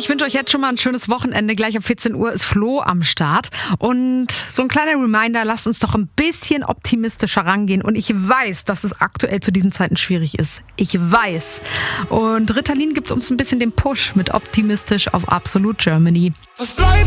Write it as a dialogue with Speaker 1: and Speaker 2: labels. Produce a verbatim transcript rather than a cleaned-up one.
Speaker 1: ich wünsche euch jetzt schon mal ein schönes Wochenende. Gleich ab vierzehn Uhr ist Flo am Start. Und so ein kleiner Reminder, lasst uns doch ein bisschen optimistischer rangehen. Und ich weiß, dass es aktuell zu diesen Zeiten schwierig ist. Ich weiß. Und Ritalin gibt uns ein bisschen den Push mit optimistisch auf Absolute Germany.